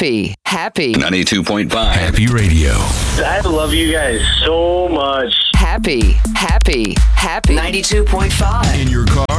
Happy. 92.5 Happy Radio. I love you guys so much. Happy. 92.5. In your car,